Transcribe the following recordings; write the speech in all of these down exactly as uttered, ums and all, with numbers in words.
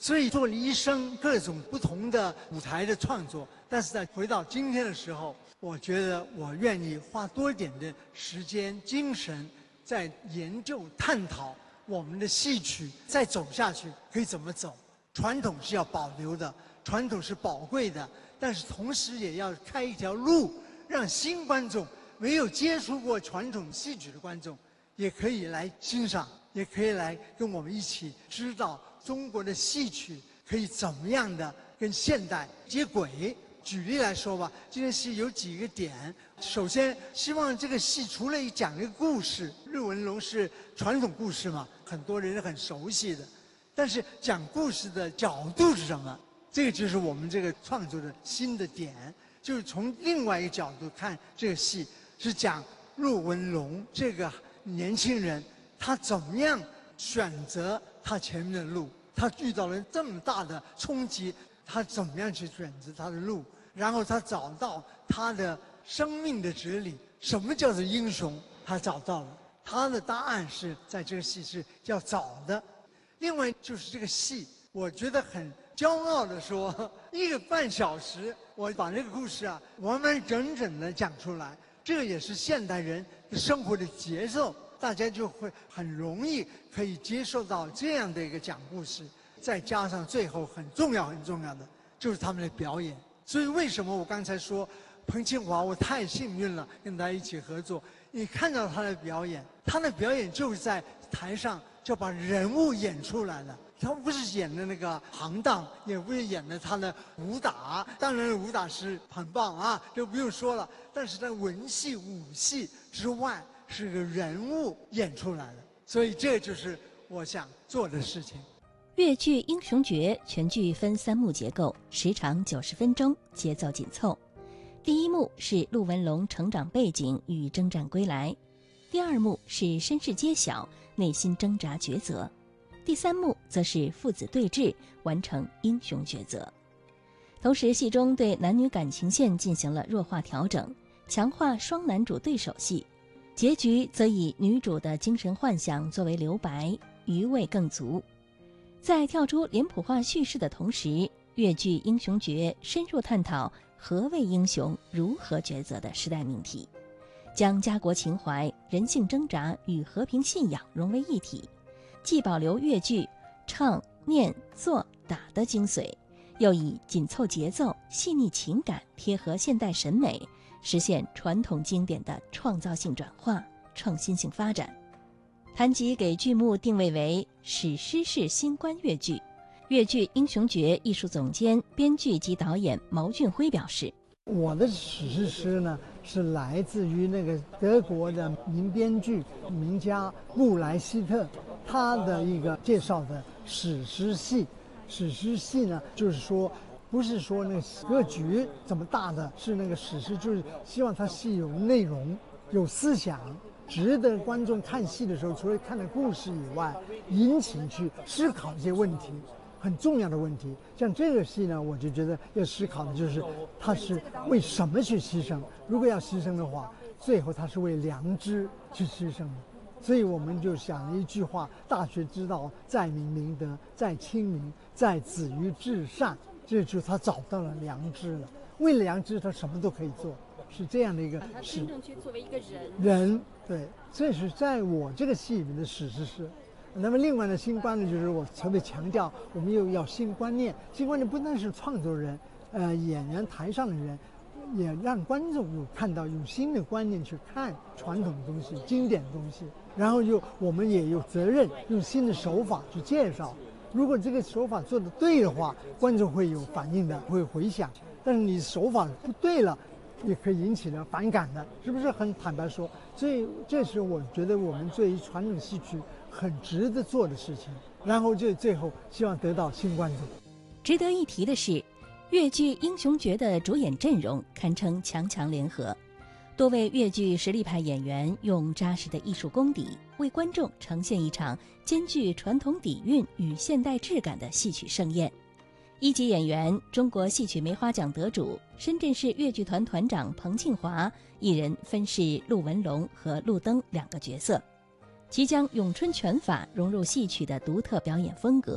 所以做了一生各种不同的舞台的创作。但是在回到今天的时候，我觉得我愿意花多一点的时间、精神，在研究、探讨我们的戏曲再走下去可以怎么走。传统是要保留的，传统是宝贵的，但是同时也要开一条路，让新观众、没有接触过传统戏曲的观众，也可以来欣赏，也可以来跟我们一起知道中国的戏曲可以怎么样的跟现代接轨。举例来说吧，这件戏有几个点。首先，希望这个戏除了讲一个故事，陆文龙是传统故事嘛，很多人很熟悉的。但是讲故事的角度是什么？这个就是我们这个创作的新的点，就是从另外一个角度看这个戏，是讲陆文龙这个年轻人他怎么样选择他前面的路，他遇到了这么大的冲击，他怎么样去选择他的路，然后他找到他的生命的哲理，什么叫做英雄，他找到了，他的答案是在这个戏是要找的。另外就是这个戏，我觉得很骄傲的说，一个半小时，我把这个故事啊完完整整的讲出来。这个也是现代人生活的节奏，大家就会很容易可以接受到这样的一个讲故事。再加上最后很重要很重要的就是他们的表演。所以为什么我刚才说彭庆华，我太幸运了，跟他一起合作。你看到他的表演，他的表演就是在台上就把人物演出来了。他不是演的那个行当，也不是演的他的武打，当然武打是很棒啊，这不用说了。但是在文戏、武戏之外，是个人物演出来的。所以这就是我想做的事情。 越剧《英雄诀》全剧分三幕结构，时长九十分钟，节奏紧凑。第一幕是陆文龙成长背景与征战归来，第二幕是身世揭晓，内心挣扎抉择，第三幕则是父子对峙，完成英雄抉择。同时，戏中对男女感情线进行了弱化调整，强化双男主对手戏，结局则以女主的精神幻想作为留白，余味更足。在跳出脸谱化叙事的同时，越剧《英雄诀》深入探讨何谓英雄、如何抉择的时代命题，将家国情怀、人性挣扎与和平信仰融为一体，既保留越剧唱、念、做、打的精髓，又以紧凑节奏、细腻情感贴合现代审美，实现传统经典的创造性转化、创新性发展。谭吉给剧目定位为史诗式新冠越剧。越剧《英雄诀》艺术总监、编剧及导演毛俊辉表示， 我的史诗诗呢，是来自于那个德国的名编剧名家布莱希特，他的一个介绍的史诗戏。史诗戏呢，就是说不是说那个格局怎么大的，是那个史诗，就是希望它戏有内容、有思想，值得观众看戏的时候，除了看的故事以外，引起去思考一些问题，很重要的问题。像这个戏呢，我就觉得要思考的就是他是为什么去牺牲。如果要牺牲的话，最后他是为良知去牺牲的。所以我们就想了一句话：大学之道，在明明德，在亲民，在止于至善。这就是他找到了良知了。为了良知，他什么都可以做。是这样的一个， 他真正去作为一个人， 人对，这是在我这个戏里面的史诗诗。那么另外呢，新观呢，就是我特别强调，我们又要新观念。新观念不单是创作人、呃演员台上的人，也让观众有看到用新的观念去看传统的东西、经典的东西。然后又我们也有责任用新的手法去介绍。如果这个手法做得对的话，观众会有反应的，会回响。但是你手法不对了，也可以引起了反感的，是不是很坦白说？所以这是我觉得我们对于传统戏曲很值得做的事情，然后就最后希望得到新观众。 值得一提的是，越剧《英雄诀》的主演阵容堪称强强联合，多位越剧实力派演员用扎实的艺术功底，为观众呈现一场兼具传统底蕴与现代质感的戏曲盛宴。一级演员、中国戏曲梅花奖得主、深圳市越剧团团长彭庆华一人分饰陆文龙和陆登两个角色，其将咏春拳法融入戏曲的独特表演风格，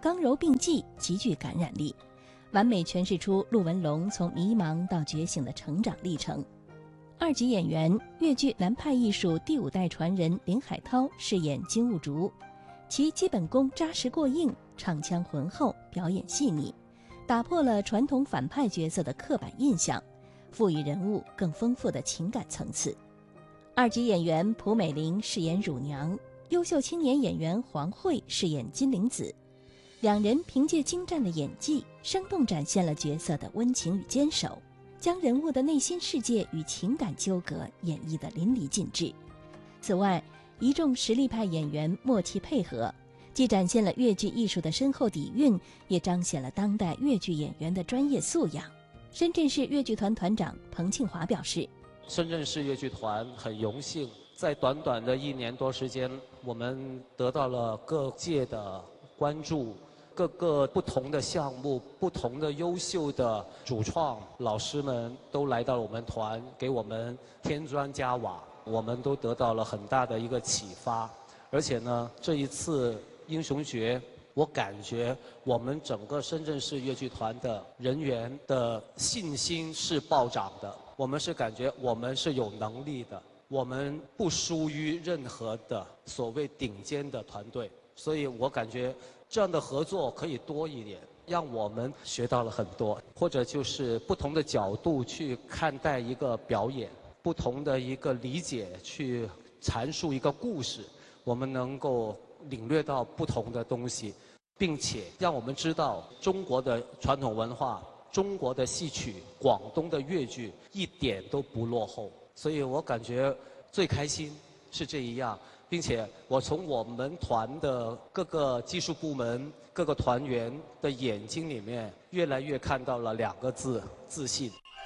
刚柔并济，极具感染力，完美诠释出陆文龙从迷茫到觉醒的成长历程。二级演员粤剧南派艺术第五代传人林海涛饰演金兀术，其基本功扎实过硬，唱腔浑厚，表演细腻，打破了传统反派角色的刻板印象，赋予人物更丰富的情感层次。二级演员蒲美玲饰演乳娘，优秀青年演员黄慧饰演金灵子，两人凭借精湛的演技，生动展现了角色的温情与坚守，将人物的内心世界与情感纠葛演绎得淋漓尽致。此外，一众实力派演员默契配合，既展现了粤剧艺术的深厚底蕴，也彰显了当代粤剧演员的专业素养。深圳市粤剧团团长彭庆华表示， 深圳市粤剧团很荣幸，在短短的一年多时间，我们得到了各界的关注，各个不同的项目、不同的优秀的主创老师们都来到我们团，给我们添砖加瓦，我们都得到了很大的一个启发。而且呢，这一次英雄诀，我感觉我们整个深圳市粤剧团的人员的信心是暴涨的。我们是感觉我们是有能力的，我们不输于任何的所谓顶尖的团队，所以我感觉这样的合作可以多一点，让我们学到了很多，或者就是不同的角度去看待一个表演，不同的一个理解去阐述一个故事，我们能够领略到不同的东西，并且让我们知道中国的传统文化、中国的戏曲、广东的粤剧一点都不落后，所以我感觉最开心是这一样，并且我从我们团的各个技术部门、各个团员的眼睛里面，越来越看到了两个字：自信。